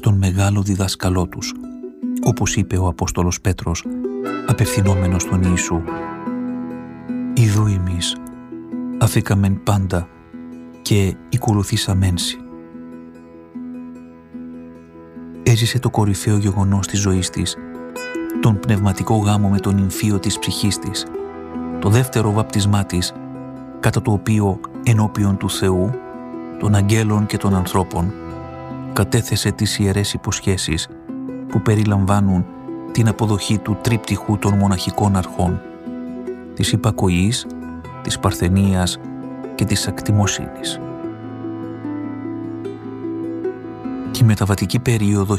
στον μεγάλο διδάσκαλό τους, όπως είπε ο Απόστολος Πέτρος, απευθυνόμενος στον Ιησού. «Ιδού ημείς, αφήκαμεν πάντα και ακολουθήσαμεν σοι». Έζησε το κορυφαίο γεγονός της ζωής της, τον πνευματικό γάμο με τον νυμφίο της ψυχής της, το δεύτερο βαπτισμά της, κατά το οποίο ενώπιον του Θεού, των αγγέλων και των ανθρώπων, κατέθεσε τις ιερές υποσχέσεις που περιλαμβάνουν την αποδοχή του τρίπτυχου των μοναχικών αρχών, της υπακοής, της παρθενίας και της ακτιμοσύνης. Τη μεταβατική περίοδο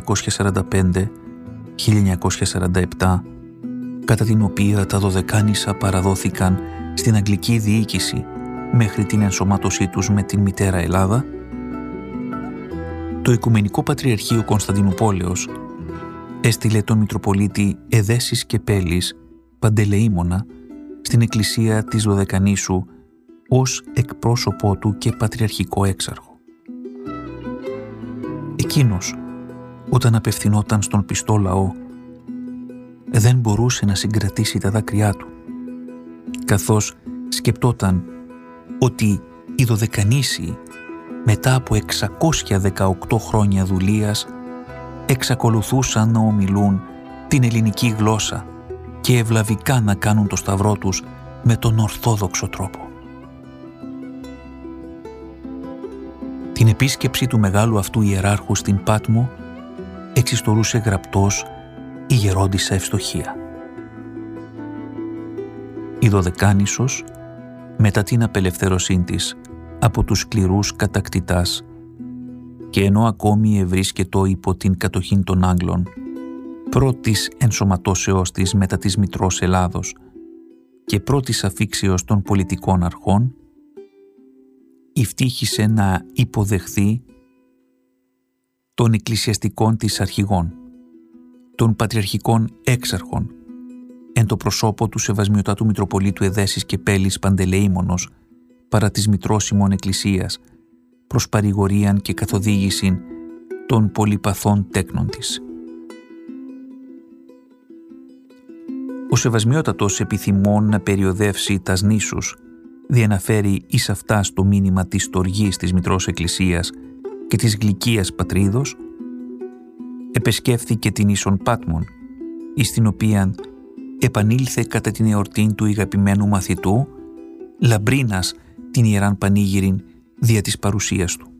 1945-1947, κατά την οποία τα Δωδεκάνησα παραδόθηκαν στην Αγγλική διοίκηση μέχρι την ενσωμάτωσή τους με την μητέρα Ελλάδα, το Οικουμενικό Πατριαρχείο Κωνσταντινουπόλεως έστειλε τον Μητροπολίτη Εδέσης και Πέλης Παντελεήμονα στην Εκκλησία της Δωδεκανήσου ως εκπρόσωπό του και πατριαρχικό έξαρχο. Εκείνος, όταν απευθυνόταν στον πιστό λαό, δεν μπορούσε να συγκρατήσει τα δάκρυά του, καθώς σκεπτόταν ότι οι Δωδεκανήσοι μετά από 618 χρόνια δουλείας εξακολουθούσαν να ομιλούν την ελληνική γλώσσα και ευλαβικά να κάνουν το σταυρό τους με τον ορθόδοξο τρόπο. Την επίσκεψη του μεγάλου αυτού ιεράρχου στην Πάτμο εξιστορούσε γραπτός η γερόντισσα Ευστοχία. Η Δωδεκάνησος, μετά την απελευθέρωσή της από τους σκληρούς κατακτητάς και ενώ ακόμη ευρίσκετο υπό την κατοχή των Άγγλων, πρώτης ενσωματώσεώς της μετά της Μητρός Ελλάδος και πρώτης αφήξεως των πολιτικών αρχών, ευτύχησε να υποδεχθεί των εκκλησιαστικών της αρχηγών, των πατριαρχικών έξαρχων, εν το προσώπο του Σεβασμιωτάτου Μητροπολίτου Εδέσης και Πέλης Παντελεήμονος, παρά της Μητρός ημών Εκκλησίας, προς παρηγορίαν και καθοδήγησιν των πολυπαθών τέκνων της. Ο Σεβασμιότατος επιθυμών να περιοδεύσει τας νήσους, διαναφέρει εις αυτάς το μήνυμα της στοργής της Μητρός Εκκλησίας και της γλυκίας πατρίδος, επεσκέφθηκε την ίσον Πάτμον, εις την οποίαν επανήλθε κατά την εορτήν του ηγαπημένου μαθητού, λαμπρίνας την Ιεράν Πανήγυριν δια της παρουσίας του.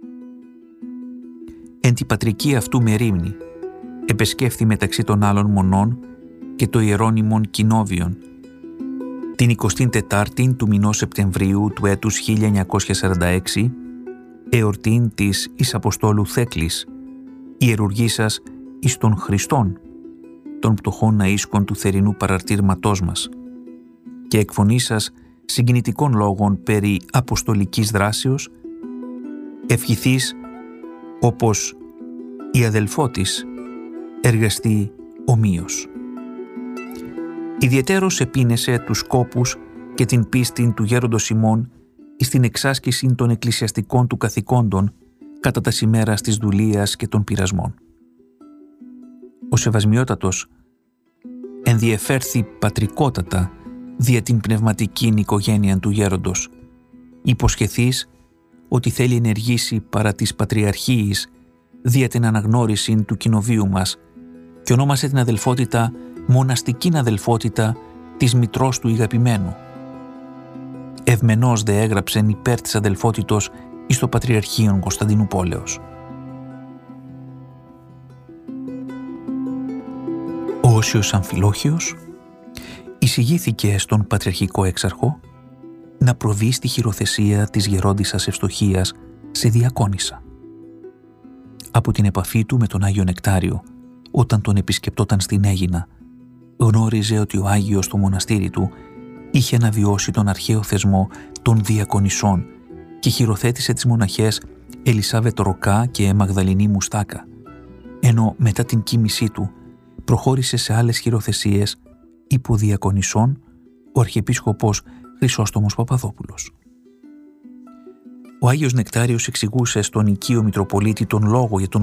Εν τη πατρική αυτού μερίμνη επεσκέφθη μεταξύ των άλλων μονών και το Ιερώνυμον Κοινόβιον, την 24η του μηνός Σεπτεμβρίου του έτους 1946, εορτήν της εις Αποστόλου Θέκλης, ιερουργήσας εις των Χριστών, των πτωχών αΐσκων του θερινού παραρτήρματός μας, και εκφωνήσας συγκινητικών λόγων περί αποστολικής δράσεως, ευχηθείς όπως η αδελφό της εργαστεί ομοίως. Ιδιαιτέρως επίνεσε τους σκόπους και την πίστην του γέροντος ημών εις την εξάσκηση των εκκλησιαστικών του καθηκόντων κατά τα ημέρας της δουλείας και των πειρασμών. Ο Σεβασμιότατος ενδιεφέρθη πατρικότατα δια την πνευματική οικογένεια του γέροντος, υποσχεθείς ότι θέλει ενεργήσει παρά της πατριαρχίης δια την αναγνώριση του κοινοβίου μας και ονόμασε την αδελφότητα μοναστικήν αδελφότητα της Μητρός του ηγαπημένου. Ευμενώς δε έγραψεν υπέρ της αδελφότητος εις το Πατριαρχείον Κωνσταντινουπόλεως. Ο Όσιος Αμφιλόχιος εισηγήθηκε στον Πατριαρχικό Έξαρχο να προβεί στη χειροθεσία της γερόντισσας Ευστοχίας σε Διακόνισσα. Από την επαφή του με τον Άγιο Νεκτάριο, όταν τον επισκεπτόταν στην Αίγινα, γνώριζε ότι ο Άγιος στο μοναστήρι του είχε αναβιώσει τον αρχαίο θεσμό των Διακονισσών και χειροθέτησε τις μοναχές Ελισάβετ Ροκά και Μαγδαληνή Μουστάκα, ενώ μετά την κοίμησή του προχώρησε σε άλλες χειροθεσίες υπό Διακονισσών ο Αρχιεπίσκοπος Χρυσόστομος Παπαδόπουλος. Ο Άγιος Νεκτάριος εξηγούσε στον οικείο Μητροπολίτη τον λόγο για τον